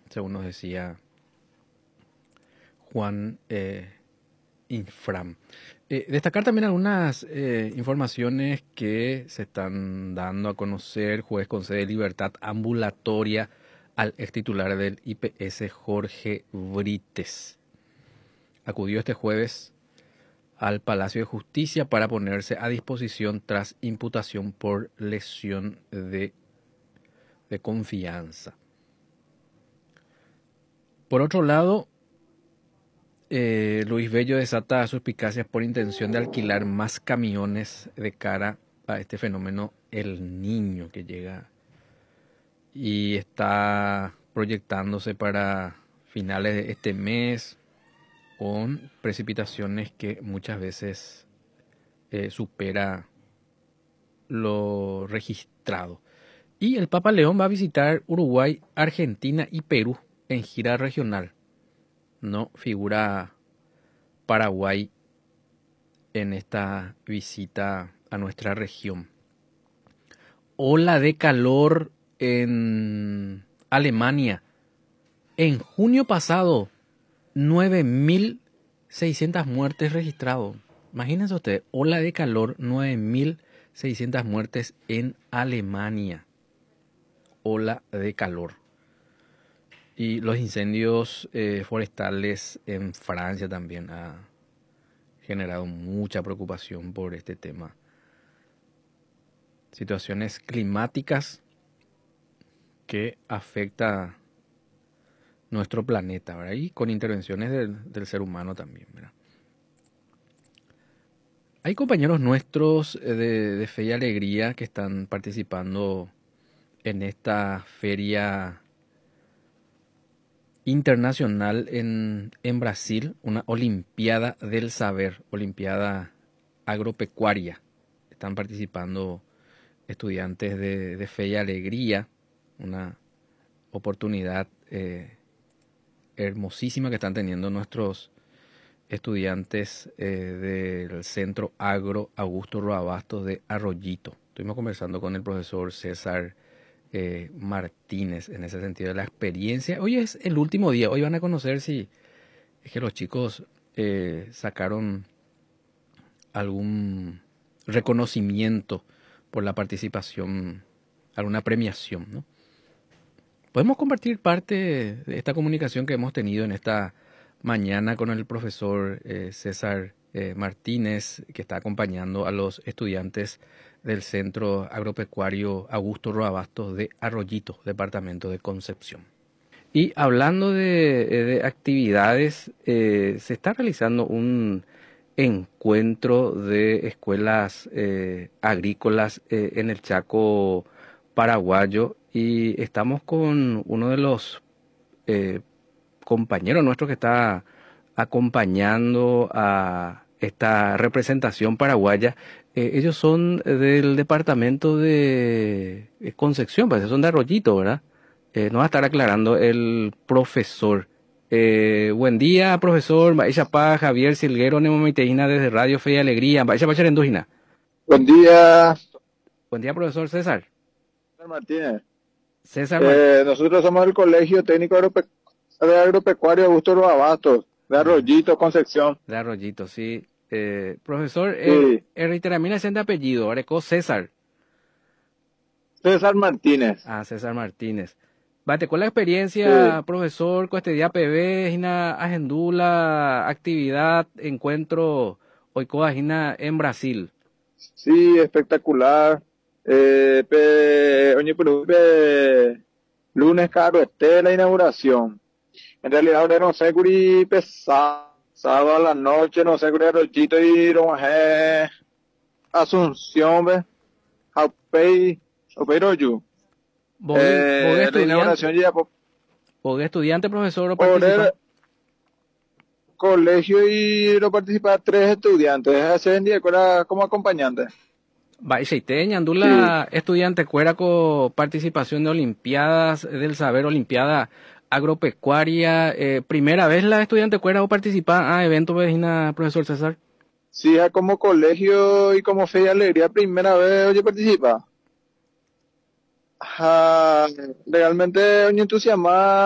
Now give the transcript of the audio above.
según nos decía Juan Infram. Destacar también algunas informaciones que se están dando a conocer. Juez concede libertad ambulatoria al ex titular del IPS, Jorge Brites. Acudió este jueves al Palacio de Justicia para ponerse a disposición tras imputación por lesión de confianza. Por otro lado, Luis Bello desata suspicacias por intención de alquilar más camiones de cara a este fenómeno El Niño que llega y está proyectándose para finales de este mes con precipitaciones que muchas veces supera lo registrado. Y el Papa León va a visitar Uruguay, Argentina y Perú en gira regional. No figura Paraguay en esta visita a nuestra región. Ola de calor en Alemania. En junio pasado, 9.600 muertes registradas. Imagínense ustedes, ola de calor, 9.600 muertes en Alemania. Ola de calor. Y los incendios forestales en Francia también ha generado mucha preocupación por este tema. Situaciones climáticas que afectan nuestro planeta, ¿verdad? Y con intervenciones del ser humano también, ¿verdad? Hay compañeros nuestros de Fe y Alegría que están participando en esta feria internacional en Brasil, una Olimpiada del Saber, Olimpiada Agropecuaria. Están participando estudiantes de Fe y Alegría, una oportunidad hermosísima que están teniendo nuestros estudiantes del Centro Agro Augusto Roa Bastos de Arroyito. Estuvimos conversando con el profesor César Martínez en ese sentido de la experiencia. Hoy es el último día, hoy van a conocer si es que los chicos sacaron algún reconocimiento por la participación, alguna premiación, ¿no? Podemos compartir parte de esta comunicación que hemos tenido en esta mañana con el profesor César Martínez, que está acompañando a los estudiantes del Centro Agropecuario Augusto Roa Bastos de Arroyito, departamento de Concepción. Y hablando de actividades, se está realizando un encuentro de escuelas agrícolas en el Chaco paraguayo y estamos con uno de los compañeros nuestros que está acompañando a esta representación paraguaya. Ellos son del departamento de Concepción, parece, son de Arroyito, ¿verdad? Nos va a estar aclarando el profesor. Buen día, profesor. Javier Silguero, Nemometeína desde Radio Fe y Alegría. Buen día. Buen día, profesor César. Martínez. César Martínez. Nosotros somos el Colegio Técnico Agropecuario Augusto Roa Bastos, de Arroyito, Concepción. De Arroyito, sí. Profesor, Sí. reiteramina ese apellido, areco César. César Martínez. Ah, César Martínez. Bate, ¿cuál es la experiencia, Sí. profesor, con este día PB, una agendula, actividad, encuentro, hoy en Brasil? Sí, espectacular. Lunes caro esté la inauguración. En realidad ahora no sé curi pesado, sábado a la noche, no sé curi Arroyito y Asunción, ve, Jaupey, Opeiroyu. La inauguración ya ¿Vos estudiante, profesor, o por el participa? colegio y lo participan 3 estudiantes, ese en día como acompañante. Va, y andula estudiante cuera con participación de Olimpiadas del Saber, Olimpiada Agropecuaria. Primera vez la estudiante cuera o participa a eventos, vecina, profesor César. Sí, como colegio y como Fe y Alegría, primera vez oye participa. Realmente oye entusiasmada.